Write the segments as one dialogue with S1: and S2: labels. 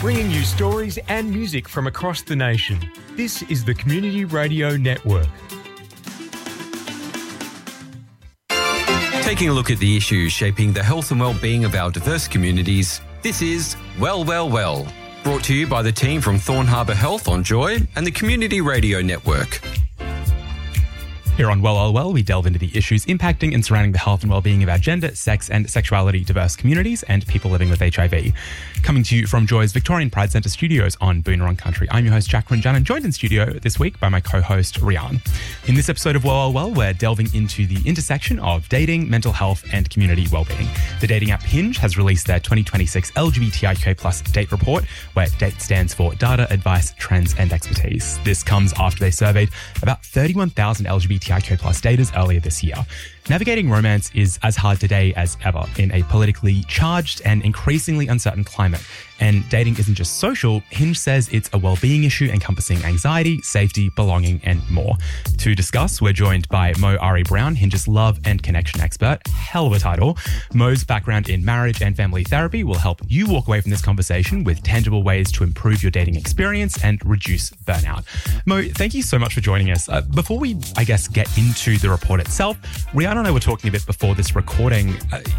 S1: bringing you stories and music from across the nation. This is the Community Radio Network.
S2: Taking a look at the issues shaping the health and well-being of our diverse communities, this is Well, Well, Well, brought to you by the team from Thorn Harbour Health on Joy and the Community Radio Network.
S3: Here on Well, we delve into the issues impacting and surrounding the health and well-being of our gender, sex and sexuality diverse communities and people living with HIV. Coming to you from Joy's Victorian Pride Centre studios on Boonwurrung Country, I'm your host, Jack Rinjan, joined in studio this week by my co-host, Rian. In this episode of Well, we're delving into the intersection of dating, mental health and community well-being. The dating app Hinge has released their 2026 LGBTIQ+ date report, where DATE stands for Data, Advice, Trends and Expertise. This comes after they surveyed about 31,000 LGBTIQ+ daters earlier this year. Navigating romance is as hard today as ever in a politically charged and increasingly uncertain climate. And dating isn't just social. Hinge says it's a well-being issue encompassing anxiety, safety, belonging, and more. To discuss, we're joined by Mo Ari Brown, Hinge's love and connection expert. Hell of a title. Mo's background in marriage and family therapy will help you walk away from this conversation with tangible ways to improve your dating experience and reduce burnout. Mo, thank you so much for joining us. Before we, get into the report itself, Rihanna and I were talking a bit before this recording,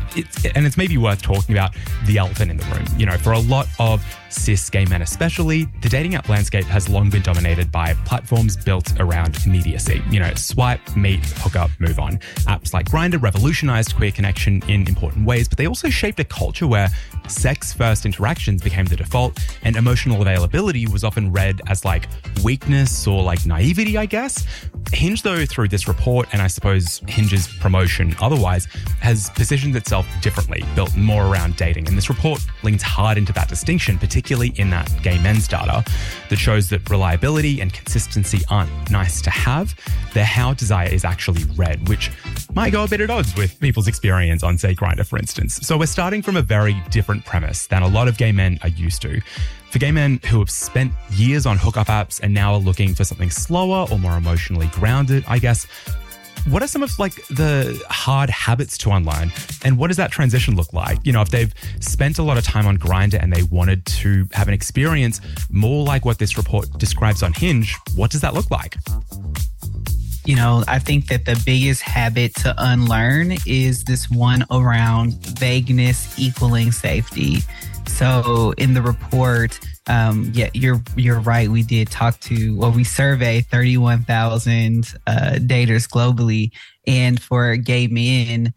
S3: it's maybe worth talking about the elephant in the room. You know, for a lot of cis gay men especially, the dating app landscape has long been dominated by platforms built around immediacy. You know, swipe, meet, hook up, move on. Apps like Grindr revolutionized queer connection in important ways, but they also shaped a culture where sex-first interactions became the default and emotional availability was often read as like weakness or like naivety, I guess. Hinge, though, through this report, and I suppose Hinge's promotion otherwise, has positioned itself differently, built more around dating. And this report leans hard into that distinction, particularly in that gay men's data that shows that reliability and consistency aren't nice to have. They're how desire is actually read, which might go a bit at odds with people's experience on, say, Grindr, for instance. So we're starting from a very different premise than a lot of gay men are used to. For gay men who have spent years on hookup apps and now are looking for something slower or more emotionally grounded, I guess, what are some of the hard habits to unlearn, and what does that transition look like? You know, if they've spent a lot of time on Grindr and they wanted to have an experience more like what this report describes on Hinge, what does that look like?
S4: You know, I think that the biggest habit to unlearn is this one around vagueness equaling safety. So in the report, you're right. We did we surveyed 31,000 daters globally. And for gay men,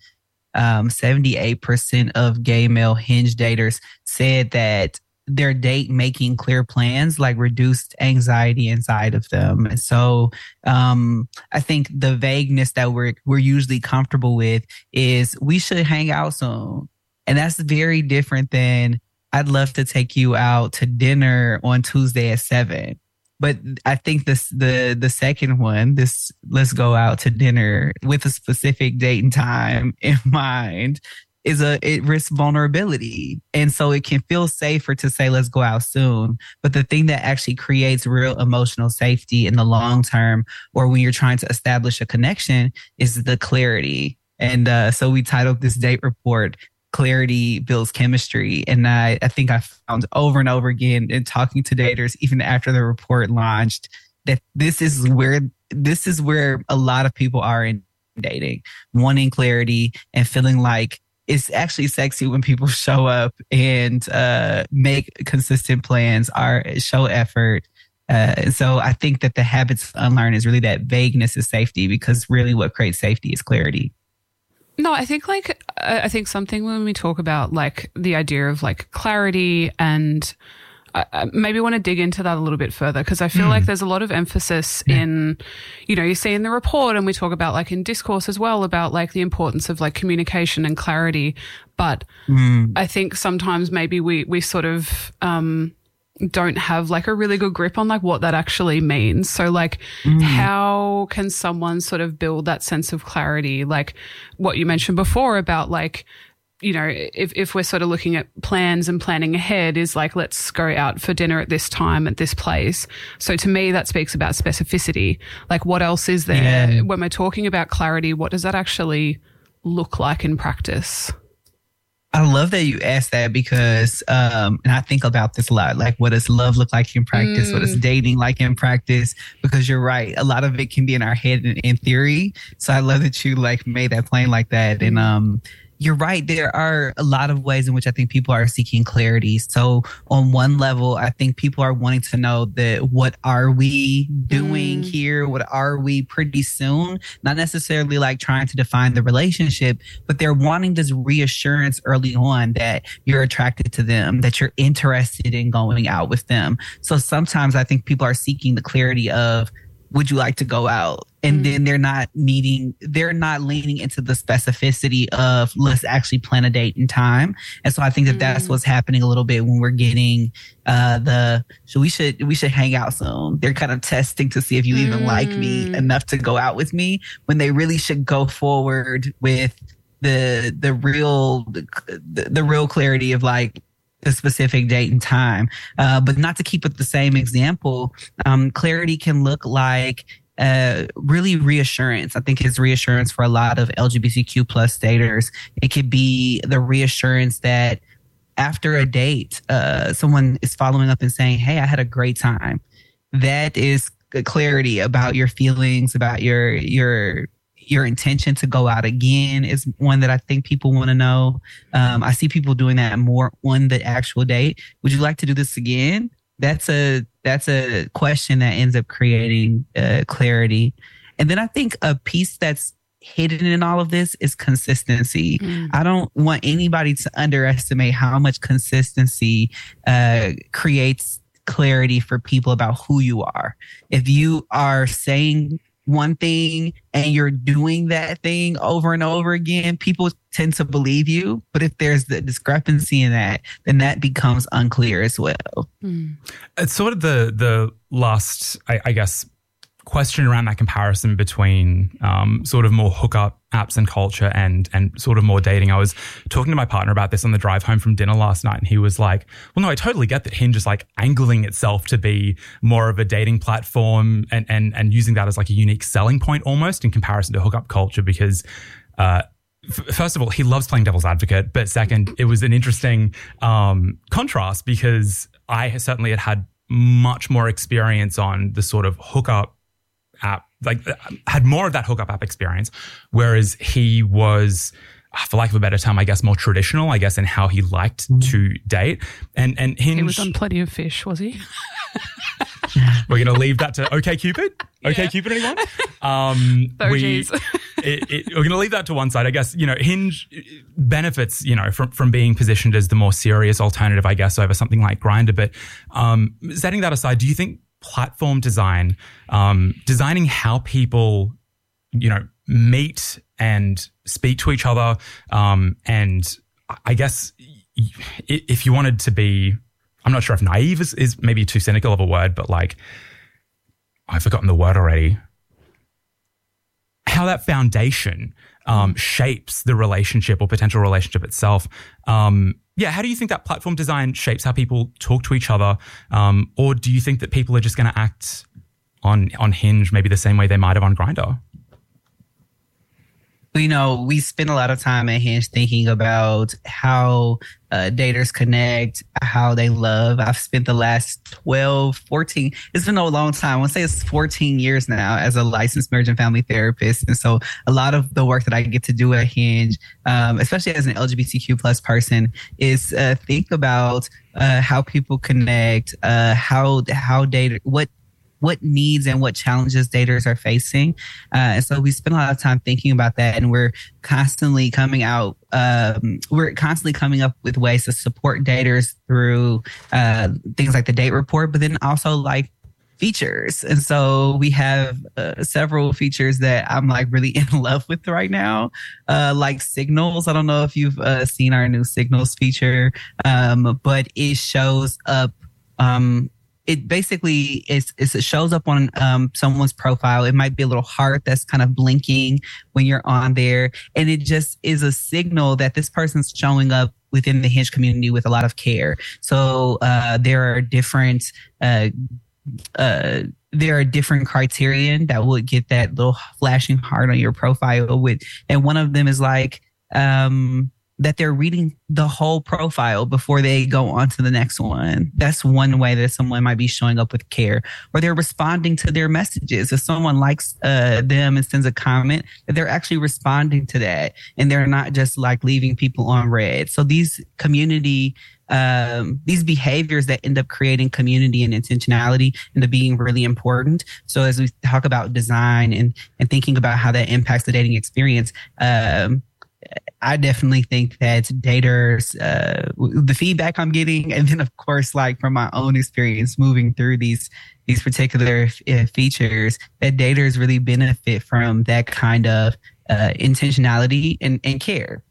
S4: 78% of gay male Hinge daters said that their date making clear plans like reduced anxiety inside of them. And so I think the vagueness that we're usually comfortable with is we should hang out soon. And that's very different than I'd love to take you out to dinner on Tuesday at 7. But I think the second one, this let's go out to dinner with a specific date and time in mind, it risks vulnerability. And so it can feel safer to say, let's go out soon. But the thing that actually creates real emotional safety in the long term, or when you're trying to establish a connection, is the clarity. And so we titled this date report, Clarity Builds Chemistry. And I think I found over and over again in talking to daters, even after the report launched, that this is where a lot of people are in dating, wanting clarity and feeling like it's actually sexy when people show up and make consistent plans, show effort. So I think that the habits to unlearn is really that vagueness is safety, because really what creates safety is clarity.
S5: No, I think something when we talk about like the idea of like clarity, and maybe want to dig into that a little bit further, because I feel like there's a lot of emphasis in, you know, you see in the report, and we talk about like in discourse as well about like the importance of like communication and clarity. But I think sometimes maybe we sort of don't have like a really good grip on like what that actually means. So like how can someone sort of build that sense of clarity? Like what you mentioned before about like, you know, if we're sort of looking at plans and planning ahead is like, let's go out for dinner at this time at this place. So to me, that speaks about specificity. Like what else is there when we're talking about clarity? What does that actually look like in practice?
S4: I love that you asked that because, and I think about this a lot. Like, what does love look like in practice? What is dating like in practice? Because you're right, a lot of it can be in our head and in theory. So I love that you like made that plain like that. And you're right. There are a lot of ways in which I think people are seeking clarity. So on one level, I think people are wanting to know that what are we doing here? What are we pretty soon? Not necessarily like trying to define the relationship, but they're wanting this reassurance early on that you're attracted to them, that you're interested in going out with them. So sometimes I think people are seeking the clarity of, would you like to go out? And then they're not leaning into the specificity of let's actually plan a date and time. And so I think that that's what's happening a little bit when we're getting we should hang out soon. They're kind of testing to see if you even like me enough to go out with me, when they really should go forward with the real clarity of like the specific date and time. But not to keep with the same example, clarity can look like really reassurance. I think it's reassurance for a lot of LGBTQ plus daters. It could be the reassurance that after a date, someone is following up and saying, hey, I had a great time. That is clarity about your feelings, about your intention to go out again is one that I think people want to know. I see people doing that more on the actual date. Would you like to do this again? That's a question that ends up creating clarity. And then I think a piece that's hidden in all of this is consistency. I don't want anybody to underestimate how much consistency creates clarity for people about who you are. If you are saying one thing and you're doing that thing over and over again, people tend to believe you. But if there's the discrepancy in that, then that becomes unclear as well.
S3: It's sort of the last, I guess, question around that comparison between sort of more hookup apps and culture and sort of more dating. I was talking to my partner about this on the drive home from dinner last night, and he was like, well, no, I totally get that Hinge is like angling itself to be more of a dating platform and using that as like a unique selling point almost in comparison to hookup culture because first of all, he loves playing devil's advocate, but second, it was an interesting contrast because I certainly had much more experience on the sort of hookup app, like had more of that hookup app experience, whereas he was, for lack of a better term, I guess more traditional, I guess, in how he liked to date. And Hinge, he
S5: was on Plenty of Fish, was he?
S3: We're going to leave that to OkCupid. OkCupid, anyone? We're going to leave that to one side. I guess, Hinge benefits, from being positioned as the more serious alternative, I guess, over something like Grindr. But setting that aside, do you think platform design, designing how people, meet and speak to each other, and I guess if you wanted to be, I'm not sure if naive is maybe too cynical of a word, but like, I've forgotten the word already, how that foundation shapes the relationship or potential relationship itself. How do you think that platform design shapes how people talk to each other? Or do you think that people are just going to act on Hinge maybe the same way they might have on Grindr?
S4: We spend a lot of time at Hinge thinking about how daters connect, how they love. I've spent the last 14, it's been a long time. I want to say it's 14 years now as a licensed marriage and family therapist. And so a lot of the work that I get to do at Hinge, especially as an LGBTQ plus person, is think about how people connect, what needs and what challenges daters are facing. And so we spend a lot of time thinking about that, and we're constantly coming up with ways to support daters through things like the date report, but then also like features. And so we have several features that I'm like really in love with right now, like Signals. I don't know if you've seen our new Signals feature, but it shows up it basically it shows up on someone's profile. It might be a little heart that's kind of blinking when you're on there. And it just is a signal that this person's showing up within the Hinge community with a lot of care. So there are different criterion that would get that little flashing heart on your profile with. And one of them is like, that they're reading the whole profile before they go on to the next one. That's one way that someone might be showing up with care. Or they're responding to their messages. If someone likes them and sends a comment, that they're actually responding to that, and they're not just like leaving people on read. So these these behaviors that end up creating community and intentionality end up being really important. So as we talk about design and thinking about how that impacts the dating experience, I definitely think that daters, the feedback I'm getting, and then of course, like from my own experience moving through these particular features, that daters really benefit from that kind of intentionality and care.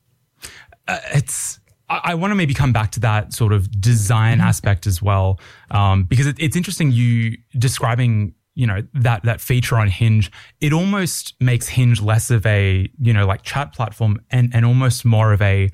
S3: I want to maybe come back to that sort of design aspect as well, because it's interesting you describing, you know, that feature on Hinge. It almost makes Hinge less of a, you know, like chat platform and almost more of a,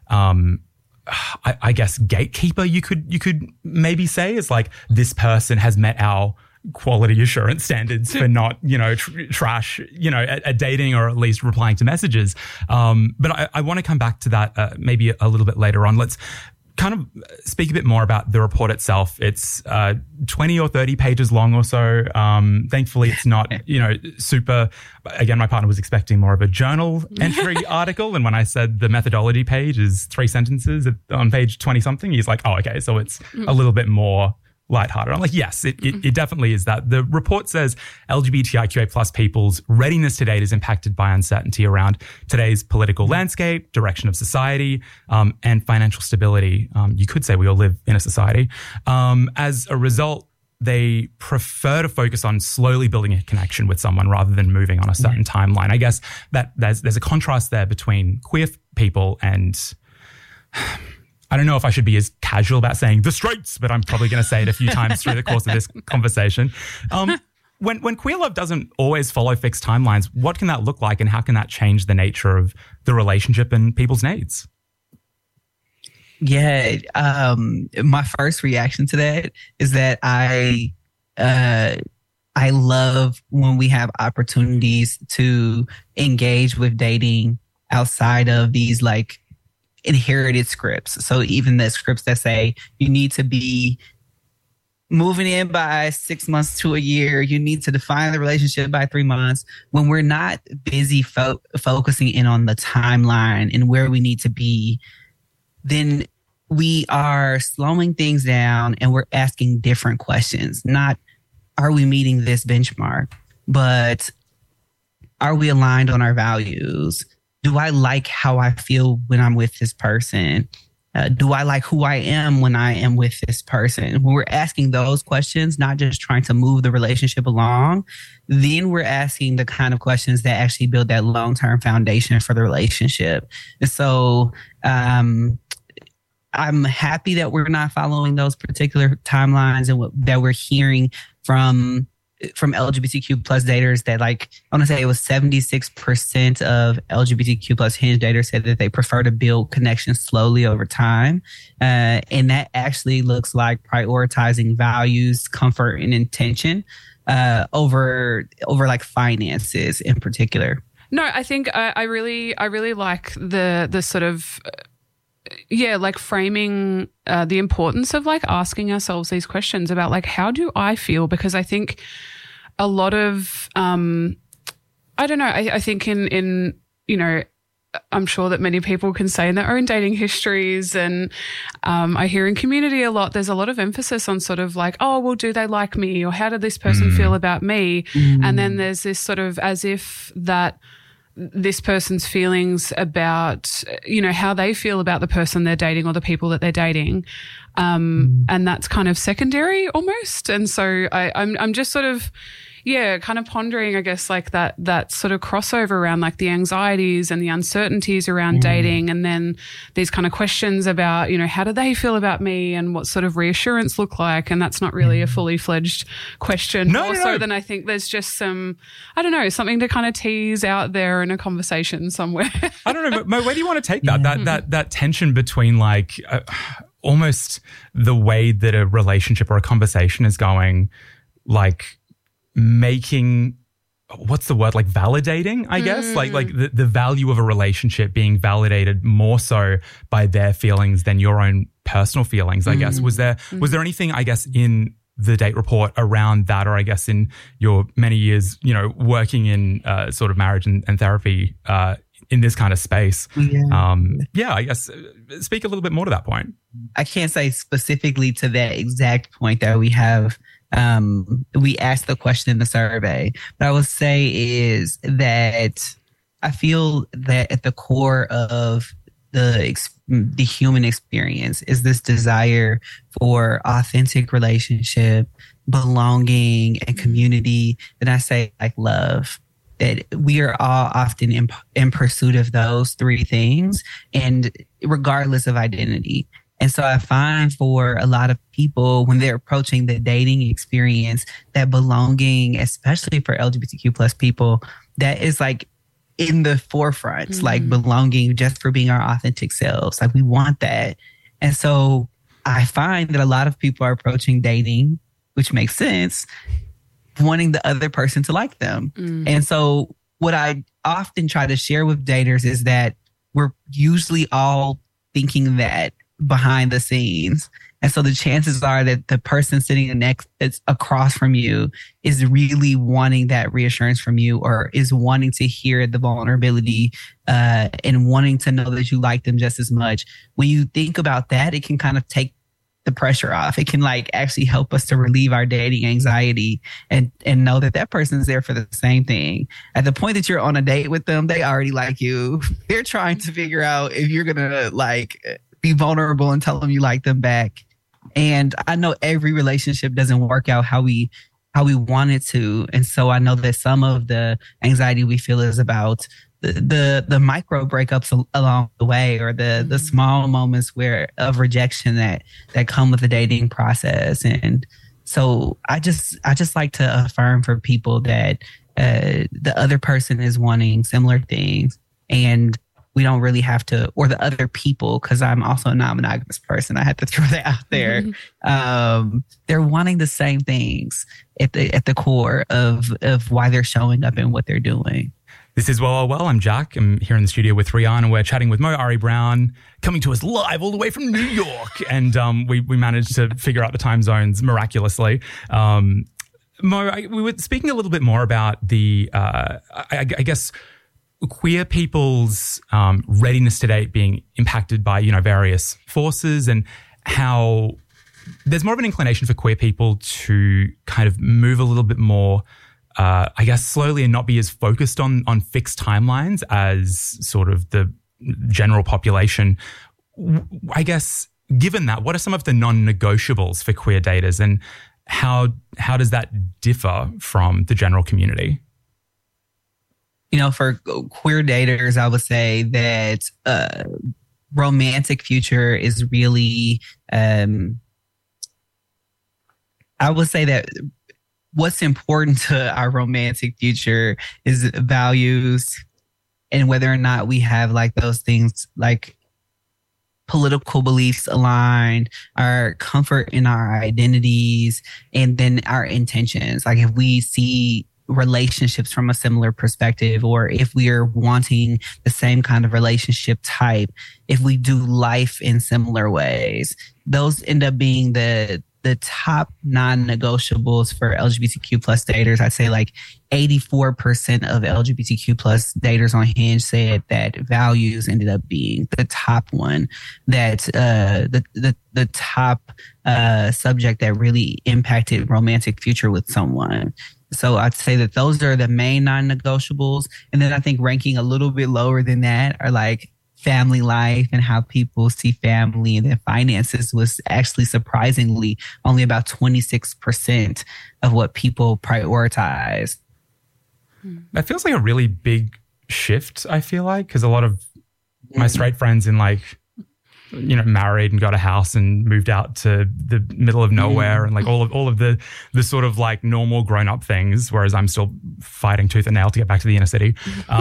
S3: I guess, gatekeeper. You could maybe say is like, this person has met our quality assurance standards for not, you know, trash, you know, at dating or at least replying to messages. But I want to come back to that maybe a little bit later on. Let's kind of speak a bit more about the report itself. It's 20 or 30 pages long or so. Thankfully, it's not, you know, super. Again, my partner was expecting more of a journal entry article. And when I said the methodology page is 3 sentences on page 20 something, he's like, oh, okay. So it's a little bit more lighthearted. I'm like, yes, it definitely is that. The report says LGBTIQA plus people's readiness to date is impacted by uncertainty around today's political landscape, direction of society, and financial stability. You could say we all live in a society. As a result, they prefer to focus on slowly building a connection with someone rather than moving on a certain timeline. I guess that there's a contrast there between queer people and I don't know if I should be as casual about saying the straights, but I'm probably going to say it a few times through the course of this conversation. When queer love doesn't always follow fixed timelines, what can that look like and how can that change the nature of the relationship and people's needs?
S4: Yeah, my first reaction to that is that I love when we have opportunities to engage with dating outside of these like inherited scripts. So even the scripts that say you need to be moving in by 6 months to a year, you need to define the relationship by 3 months. When we're not busy focusing in on the timeline and where we need to be, then we are slowing things down and we're asking different questions. Not, are we meeting this benchmark? But are we aligned on our values? Do I like how I feel when I'm with this person? Do I like who I am when I am with this person? When we're asking those questions, not just trying to move the relationship along, then we're asking the kind of questions that actually build that long-term foundation for the relationship. And so I'm happy that we're not following those particular timelines and that we're hearing from LGBTQ plus daters that, like, I want to say it was 76% of LGBTQ plus Hinge daters said that they prefer to build connections slowly over time. And that actually looks like prioritizing values, comfort, and intention over like finances in particular.
S5: No, I think I really like the sort of like framing the importance of like asking ourselves these questions about like, how do I feel? Because I think a lot of I don't know, I think in you know, I'm sure that many people can say in their own dating histories, and I hear in community a lot, there's a lot of emphasis on sort of like, oh, well, do they like me? Or how did this person feel about me? And then there's this sort of as if that this person's feelings about, you know, how they feel about the person they're dating or the people that they're dating. And that's kind of secondary almost. And so I'm just sort of, kind of pondering, I guess, like that sort of crossover around like the anxieties and the uncertainties around dating, and then these kind of questions about, you know, how do they feel about me and what sort of reassurance look like? And that's not really a fully fledged question.
S3: No.
S5: So then I think there's just some, I don't know, something to kind of tease out there in a conversation somewhere.
S3: I don't know, but where do you want to take that? That tension between like almost the way that a relationship or a conversation is going, like making what's the word, like validating, I guess, like the value of a relationship being validated more so by their feelings than your own personal feelings, I guess. Was there anything, I guess, in the date report around that, or I guess in your many years, working in sort of marriage and therapy in this kind of space? I guess speak a little bit more to that point.
S4: I can't say specifically to that exact point that we have. We asked the question in the survey, but I would say is that I feel that at the core of the human experience is this desire for authentic relationship, belonging, and community. And I say like love. That we are all often in pursuit of those three things, and regardless of identity. And so I find for a lot of people when they're approaching the dating experience, that belonging, especially for LGBTQ plus people, that is like in the forefront, like belonging just for being our authentic selves. Like we want that. And so I find that a lot of people are approaching dating, which makes sense, wanting the other person to like them. And so what I often try to share with daters is that we're usually all thinking that behind the scenes. And so the chances are that the person sitting that's across from you is really wanting that reassurance from you, or is wanting to hear the vulnerability and wanting to know that you like them just as much. When you think about that, it can kind of take the pressure off. It can like actually help us to relieve our dating anxiety and know that that person's there for the same thing. At the point that you're on a date with them, they already like you. They're trying to figure out if you're going to like be vulnerable and tell them you like them back. And I know every relationship doesn't work out how we want it to. And so I know that some of the anxiety we feel is about the micro breakups along the way, or the small moments of rejection that come with the dating process. And so I just like to affirm for people that the other person is wanting similar things, and we don't really have to, or the other people, because I'm also a non-monogamous person. I had to throw that out there. They're wanting the same things at the core of why they're showing up and what they're doing.
S3: This is Well. I'm Jack. I'm here in the studio with Rihanna. We're chatting with Mo Ari Brown, coming to us live all the way from New York. And we managed to figure out the time zones miraculously. Mo, we were speaking a little bit more about the, I guess, queer people's readiness to date being impacted by, various forces, and how there's more of an inclination for queer people to kind of move a little bit more, I guess, slowly, and not be as focused on fixed timelines as sort of the general population. I guess, given that, what are some of the non-negotiables for queer daters, and how does that differ from the general community?
S4: For queer daters, I would say that romantic future is really, I would say that what's important to our romantic future is values, and whether or not we have like those things like political beliefs aligned, our comfort in our identities, and then our intentions. Like if we see relationships from a similar perspective, or if we are wanting the same kind of relationship type, if we do life in similar ways, those end up being the top non-negotiables for LGBTQ plus daters. I'd say like 84% of LGBTQ plus daters on Hinge said that values ended up being the top one, that the top subject that really impacted romantic future with someone. So I'd say that those are the main non-negotiables. And then I think ranking a little bit lower than that are like family life and how people see family, and then finances was actually surprisingly only about 26% of what people prioritize.
S3: That feels like a really big shift, I feel like, because a lot of my straight friends in like, married and got a house and moved out to the middle of nowhere, and like all of the sort of like normal grown up things, whereas I'm still fighting tooth and nail to get back to the inner city.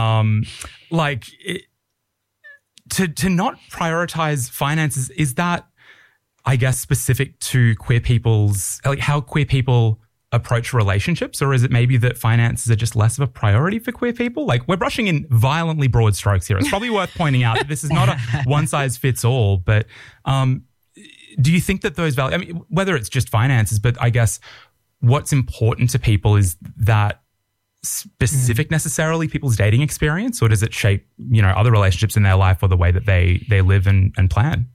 S3: To not prioritize finances, is that, I guess, specific to queer people's, like how queer people approach relationships, or is it maybe that finances are just less of a priority for queer people? Like, we're brushing in violently broad strokes here. It's probably worth pointing out that this is not a one size fits all, but do you think that those values, I mean, whether it's just finances, but I guess what's important to people, is that specific necessarily people's dating experience, or does it shape, you know, other relationships in their life or the way that they live and plan?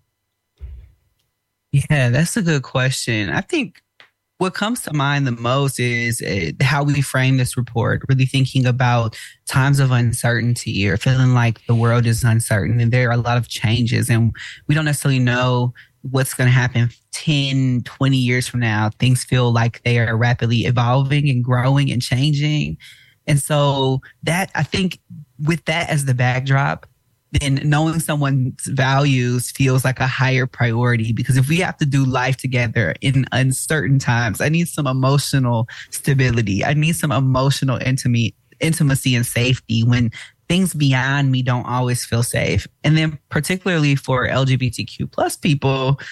S4: Yeah, that's a good question. I think what comes to mind the most is how we frame this report, really thinking about times of uncertainty or feeling like the world is uncertain and there are a lot of changes and we don't necessarily know what's going to happen 10, 20 years from now. Things feel like they are rapidly evolving and growing and changing. And so that, I think with that as the backdrop, then knowing someone's values feels like a higher priority, because if we have to do life together in uncertain times, I need some emotional stability. I need some emotional intimacy and safety when things beyond me don't always feel safe. And then particularly for LGBTQ plus people,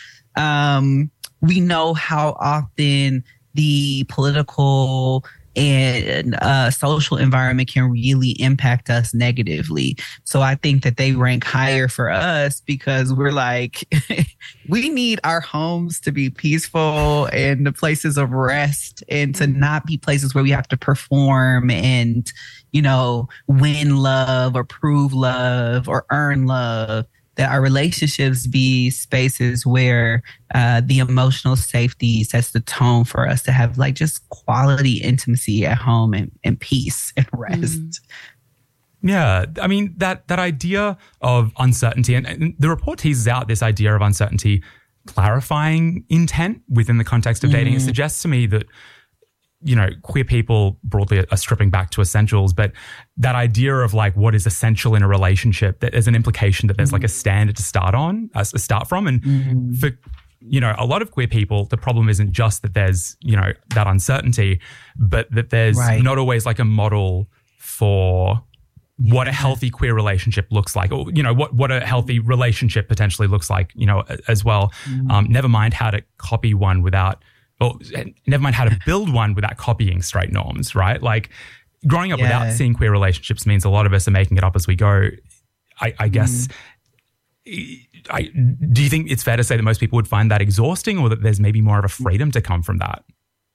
S4: we know how often the political and social environment can really impact us negatively. So I think that they rank higher for us because we're like, we need our homes to be peaceful and the places of rest, and to not be places where we have to perform and, you know, win love or prove love or earn love. That our relationships be spaces where the emotional safety sets the tone for us to have like just quality intimacy at home and peace and rest.
S3: Yeah. I mean, that idea of uncertainty, and the report teases out this idea of uncertainty clarifying intent within the context of dating. It suggests to me that, you know, queer people broadly are stripping back to essentials, but that idea of like what is essential in a relationship, that there's an implication that there's like a standard to start from. And for, you know, a lot of queer people, the problem isn't just that there's, you know, that uncertainty, but that there's not always like a model for what a healthy queer relationship looks like, or, you know, what a healthy relationship potentially looks like, you know, as well. Never mind how to copy one without, or never mind how to build one without copying straight norms, right? Like growing up without seeing queer relationships means a lot of us are making it up as we go. I guess, do you think it's fair to say that most people would find that exhausting, or that there's maybe more of a freedom to come from that?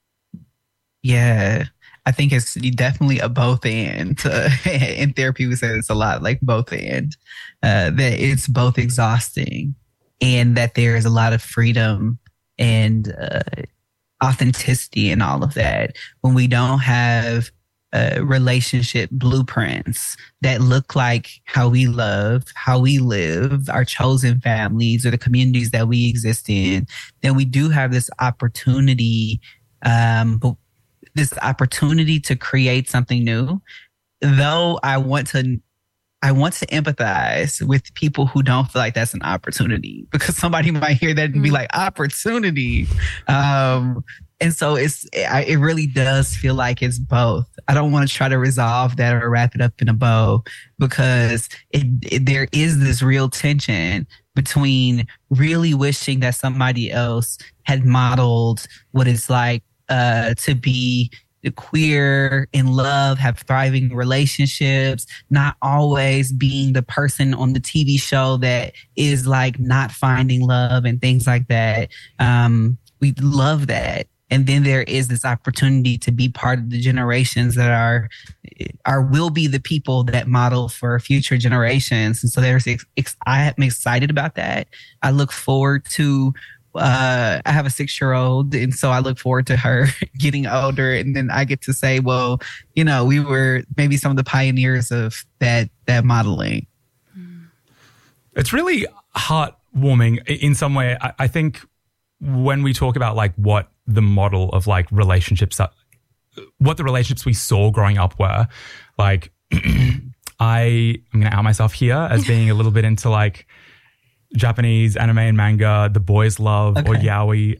S4: Yeah, I think it's definitely a both and. In therapy, we say it's a lot like both and, that it's both exhausting and that there is a lot of freedom and authenticity and all of that when we don't have relationship blueprints that look like how we love, how we live, our chosen families or the communities that we exist in. Then we do have this opportunity, to create something new. Though I want to empathize with people who don't feel like that's an opportunity, because somebody might hear that and be like, opportunity. And so it really does feel like it's both. I don't want to try to resolve that or wrap it up in a bow, because there is this real tension between really wishing that somebody else had modeled what it's like to be queer, in love, have thriving relationships, not always being the person on the TV show that is like not finding love and things like that. We love that. And then there is this opportunity to be part of the generations that will be the people that model for future generations. And so I am excited about that. I look forward to I have a 6-year-old, and so I look forward to her getting older, and then I get to say, well, you know, we were maybe some of the pioneers of that modeling.
S3: It's really heartwarming in some way. I think when we talk about like what the model of like relationships are, what the relationships we saw growing up were, like I'm going to out myself here as being a little bit into like Japanese anime and manga, the boys love, or yaoi,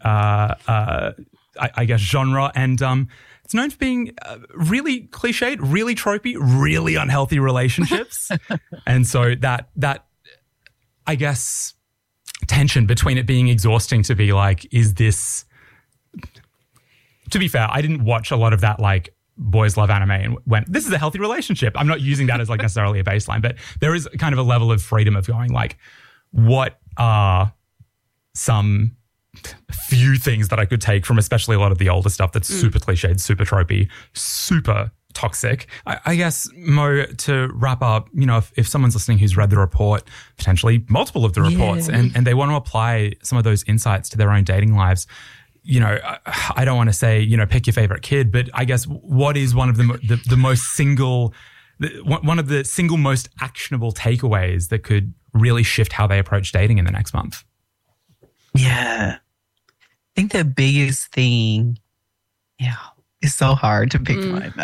S3: I guess, genre. And it's known for being really cliched, really tropey, really unhealthy relationships. And so that, I guess, tension between it being exhausting to be like, is this to be fair, I didn't watch a lot of that like boys love anime and went, this is a healthy relationship. I'm not using that as like necessarily a baseline, but there is kind of a level of freedom of going like, what are some few things that I could take from especially a lot of the older stuff that's super cliched, super tropey, super toxic. I guess, Mo, to wrap up, you know, if someone's listening who's read the report, potentially multiple of the reports, and they want to apply some of those insights to their own dating lives, you know, I don't want to say, you know, pick your favorite kid, but I guess what is one of the most one of the single most actionable takeaways that could really shift how they approach dating in the next month?
S4: Yeah. I think the biggest thing, it's so hard to pick one.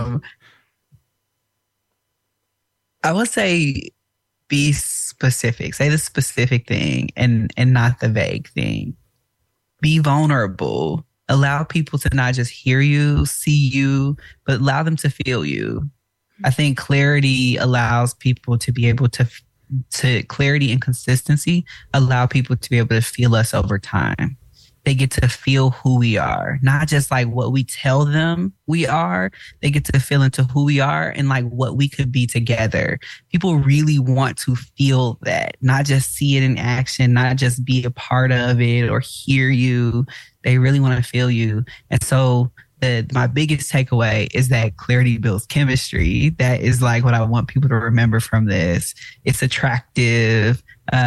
S4: I would say be specific. Say the specific thing and not the vague thing. Be vulnerable. Allow people to not just hear you, see you, but allow them to feel you. I think clarity allows people to be able to clarity and consistency allow people to be able to feel us over time. They get to feel who we are, not just like what we tell them we are. They get to feel into who we are and like what we could be together. People really want to feel that, not just see it in action, not just be a part of it or hear you. They really want to feel you. And so my biggest takeaway is that clarity builds chemistry. That is like what I want people to remember from this. It's attractive.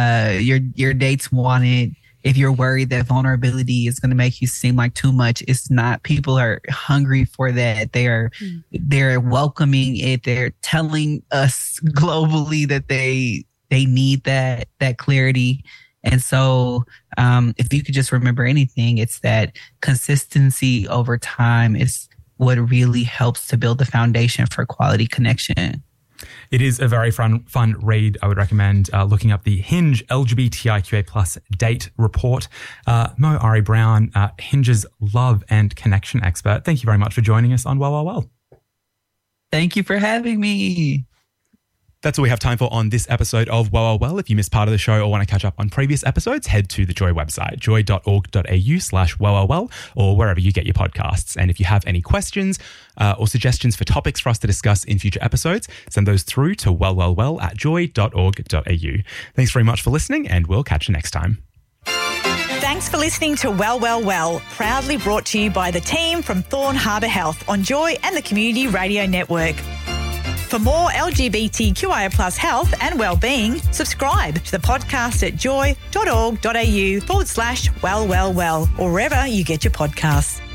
S4: Your dates want it. If you're worried that vulnerability is going to make you seem like too much, it's not. People are hungry for that. They're welcoming it. They're telling us globally that they need that clarity. And so if you could just remember anything, it's that consistency over time is what really helps to build the foundation for quality connection.
S3: It is a very fun read. I would recommend looking up the Hinge LGBTIQA+ date report. Mo Ari Brown, Hinge's love and connection expert. Thank you very much for joining us on Well, Well, Well.
S4: Thank you for having me.
S3: That's all we have time for on this episode of Well, Well, Well. If you missed part of the show or want to catch up on previous episodes, head to the Joy website, joy.org.au/wellwellwell, or wherever you get your podcasts. And if you have any questions or suggestions for topics for us to discuss in future episodes, send those through to wellwellwell@joy.org.au. Thanks very much for listening, and we'll catch you next time.
S6: Thanks for listening to Well, Well, Well, proudly brought to you by the team from Thorn Harbour Health on Joy and the Community Radio Network. For more LGBTQIA+ health and wellbeing, subscribe to the podcast at joy.org.au/wellwellwell or wherever you get your podcasts.